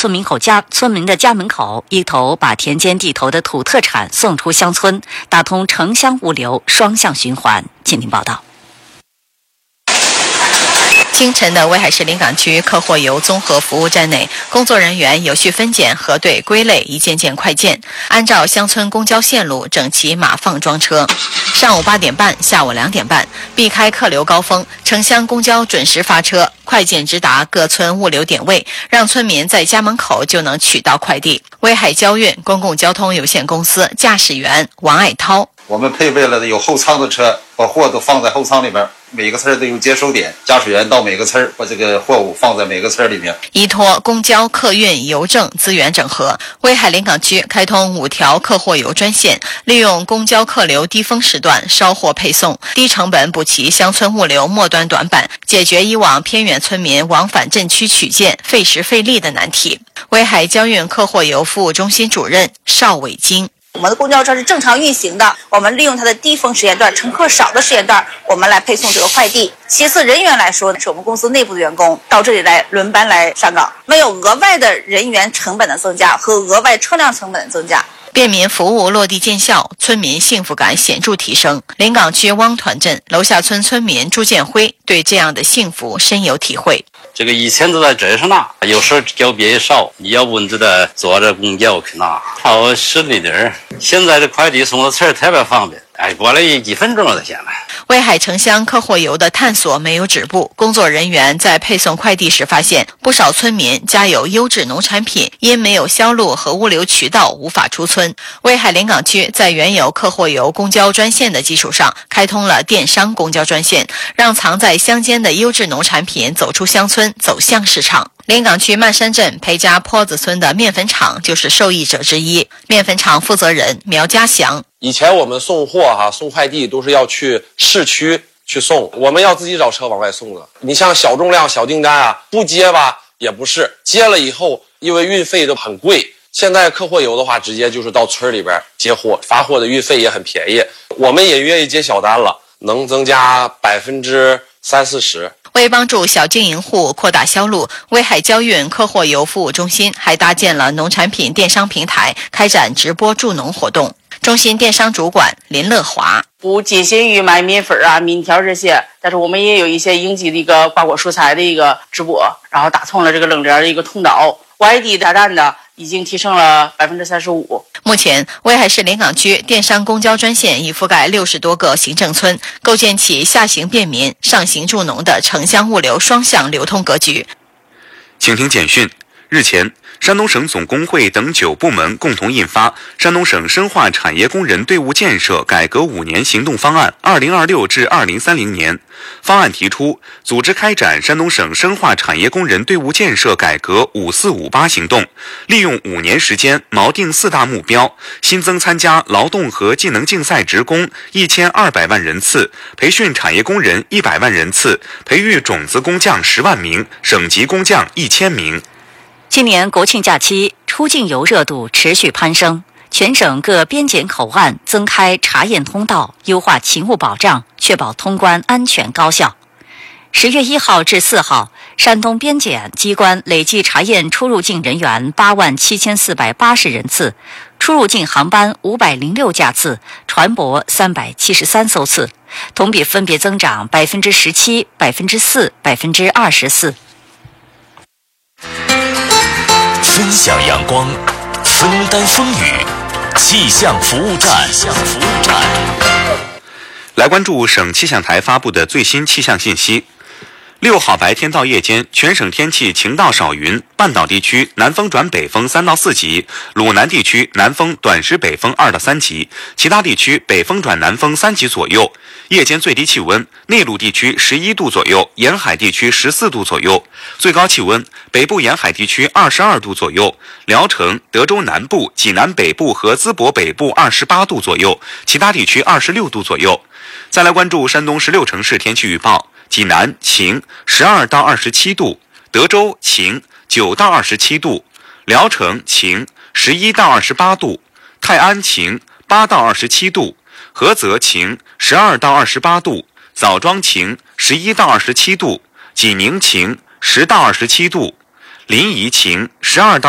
村民的家门口，一头把田间地头的土特产送出乡村，打通城乡物流双向循环。请听报道。 清晨的威海市临港区客货油综合服务站内，工作人员有序分拣、核对、归类一件件快件，按照乡村公交线路整齐码放装车。上午8点半、下午2点半，避开客流高峰，城乡公交准时发车，快件直达各村物流点位，让村民在家门口就能取到快递。威海交运公共交通有限公司驾驶员王爱涛： 我们配备了有后舱的车，把货都放在后舱里边，每个村都有接收点，驾驶员到每个村把这个货物放在每个村里面。 依托公交、客运、邮政资源整合，威海临港区开通5条客货油专线，利用公交客流低峰时段捎货配送，低成本补齐乡村物流末端短板，解决以往偏远村民往返镇区取件费时费力的难题。威海交运客货油服务中心主任邵伟金： 我们的公交车是正常运行的，我们利用它的低峰时间段、乘客少的时间段，我们来配送这个快递。其次，人员来说，是我们公司内部的员工到这里来轮班来上岗，没有额外的人员成本的增加和额外车辆成本的增加。 便民服务落地见效，村民幸福感显著提升。临港区汪团镇楼下村村民朱建辉对这样的幸福深有体会。 这个以前都在镇上拿，有时候交别少，你要不你就得坐着公交去拿，好省力点儿。现在的快递送到村特别方便，过来1分钟就行了。 威海城乡客货油的探索没有止步，工作人员在配送快递时发现，不少村民家有优质农产品，因没有销路和物流渠道无法出村。威海临港区在原有客货油公交专线的基础上，开通了电商公交专线，让藏在乡间的优质农产品走出乡村，走向市场。临港区漫山镇裴家坡子村的面粉厂就是受益者之一。面粉厂负责人苗家祥： 以前我们送货送快递都是要去市区去送，我们要自己找车往外送的。你像小重量小订单不接吧也不是，接了以后因为运费都很贵。现在客货油的话，直接就是到村里边接货，发货的运费也很便宜，我们也愿意接小单了，能增加30-40%。 为帮助小经营户扩大销路，威海交运客货油服务中心还搭建了农产品电商平台，开展直播助农活动。中心电商主管林乐华： 不仅限于卖面粉面条这些，但是我们也有一些应急的一个瓜果蔬菜的一个直播，然后打通了这个冷链的一个通道，外地下单的已经提升了35%。 目前，威海市临港区电商公交专线已覆盖60多个行政村，构建起下行便民、上行助农的城乡物流双向流通格局。 请听简讯。日前，山东省总工会等9部门共同印发《山东省深化产业工人队伍建设改革5年行动方案 （2026 至2030年）》。方案提出，组织开展山东省深化产业工人队伍建设改革5458行动，利用5年时间锚定4大目标，新增参加劳动和技能竞赛职工1200万人次，培训产业工人100万人次，培育种子工匠10万名，省级工匠1000名。 今年国庆假期，出境游热度持续攀升，全省各边检口岸增开查验通道，优化勤务保障，确保通关安全高效。10月1号至4号，山东边检机关累计查验出入境人员87480人次，出入境航班506架次，船舶373艘次，同比分别增长17%、4%、24%。 分享阳光，分担风雨，气象服务站。 来关注省气象台发布的最新气象信息。6号白天到夜间，全省天气晴到少云，半岛地区南风转北风3到4级，鲁南地区南风短时北风2到3级，其他地区北风转南风3级左右。夜间最低气温，内陆地区11度左右，沿海地区14度左右；最高气温，北部沿海地区22度左右，聊城、德州南部、济南北部和淄博北部28度左右，其他地区26度左右。再来关注山东16城市天气预报。济南晴，12到27度；德州晴，9到27度；聊城晴，11到28度；泰安晴，8到27度；菏泽晴，12到28度；枣庄晴，11到27度；济宁晴，10到27度；临沂晴，12到